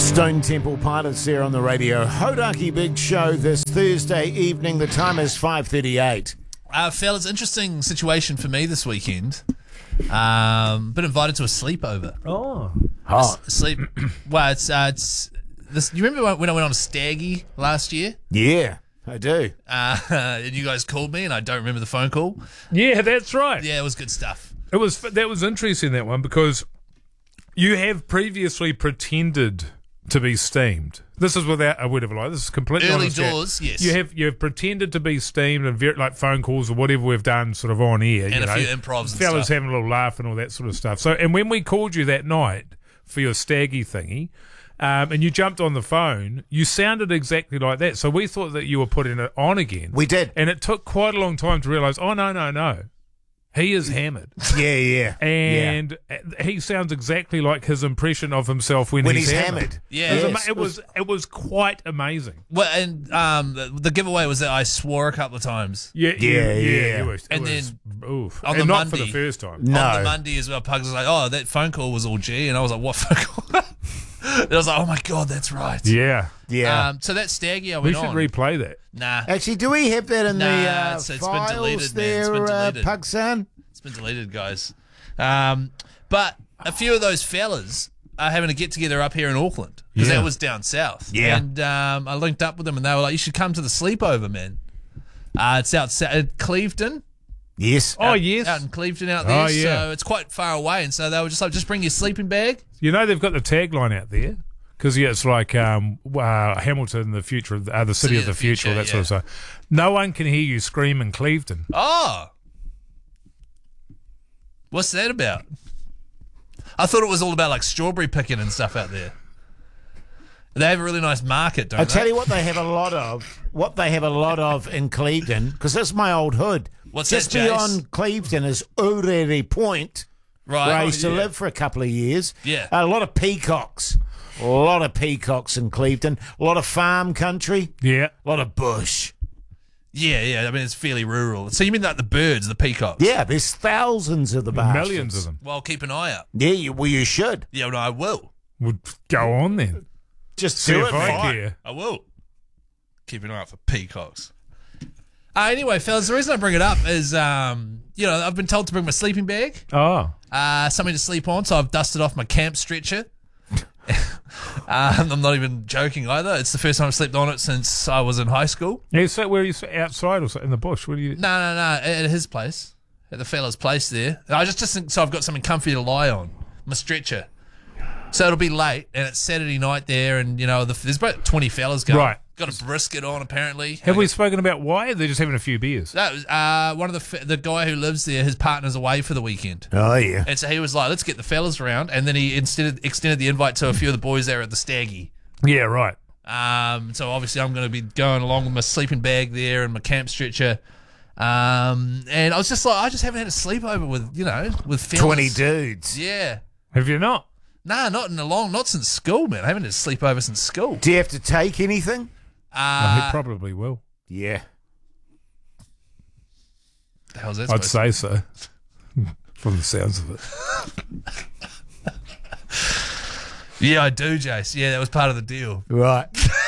Stone Temple Pilots there on the radio. Hodaki Big Show this Thursday evening. The time is 5:38. Fellas, interesting situation for me this weekend. Been invited to a sleepover. Oh. Well, it's this. You remember when I went on a staggy last year? Yeah, I do. And you guys called me, and I don't remember the phone call. Yeah, that's right. Yeah, it was good stuff. That was interesting, that one, because you have previously pretended to be steamed. This is without a word of a lie. This is completely Early honest. doors, yes. You have pretended to be steamed and like phone calls or whatever we've done sort of on air. And a few improvs and fellas stuff. having a little laugh and all that sort of stuff. So, and when we called you that night for your staggy thingy, and you jumped on the phone, you sounded exactly like that. So we thought that you were putting it on again. We did. And it took quite a long time to realise, oh, no. He is hammered. Yeah. And he sounds exactly like his impression of himself when he's hammered. Yeah. It was quite amazing. Well, and the giveaway was that I swore a couple of times. Yeah. And and then oof. on And the not Monday- for the first time. No. On the Monday as well, Pugs was like, "Oh, that phone call was all G," and I was like, "What phone call?" And I was like, "Oh my god, that's right." Yeah. So that staggy I We went should on. replay that. Nah, Actually, do we have that in Nah, the it's been files deleted, man. there, It's been deleted. Pugson? it's been deleted, guys. But a few of those fellas are having a get together up here in Auckland because Yeah. that was down south. Yeah. And I linked up with them, and they were like, "You should come to the sleepover, man." It's out at Clevedon. Yes. Oh, yes. Out in Clevedon out there. Oh, yeah. So it's quite far away. And so they were just like, just bring your sleeping bag. You know they've got the tagline out there because it's like Hamilton, the future, the city of the future, all that sort of stuff. No one can hear you scream in Clevedon. Oh. What's that about? I thought it was all about like strawberry picking and stuff out there. They have a really nice market, don't I they? tell you what they have a lot of. What they have a lot of in Clevedon, because that's my old hood. What's Just that, Jace? beyond Clevedon is Urere Point, Right. where I used to live for a couple of years. Yeah. A lot of peacocks. A lot of peacocks in Clevedon. A lot of farm country. Yeah. A lot of bush. Yeah. I mean, it's fairly rural. So you mean like the birds, the peacocks? Yeah, there's thousands of the bastards. Millions of them. Well, keep an eye out. Yeah, you should. Yeah, no, I will. Would go on then. Just See do if it, I mate. care. I will. Keep an eye out for peacocks. Anyway, fellas, the reason I bring it up is, I've been told to bring my sleeping bag, Oh. something to sleep on, so I've dusted off my camp stretcher. I'm not even joking either. It's the first time I've slept on it since I was in high school. Yeah, so where are you, outside or so, in the bush? What do you? No, at his place, at the fella's place there. I just think so I've got something comfy to lie on, my stretcher. So it'll be late, and it's Saturday night there, and there's about 20 fellas going. Right. Got a brisket on apparently. Have we spoken about why? They're just having a few beers. That was one of the guy who lives there. His partner's away for the weekend, Oh, yeah. and so he was like, "Let's get the fellas around." And then he extended the invite to a few of the boys there at the Staggy. Yeah, right. So obviously I'm going to be going along with my sleeping bag there and my camp stretcher. And I was just like, I just haven't had a sleepover with fellas. 20 dudes. Yeah. Have you not? Nah, not since school, man. I haven't had a sleepover since school. Do you have to take anything? No, he probably will. Yeah. The hell's that I'd supposed say so. From the sounds of it. Yeah, I do, Jace. Yeah, that was part of the deal. Right.